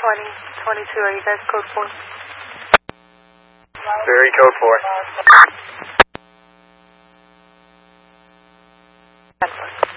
2022. Are you guys code 4? Very code 4.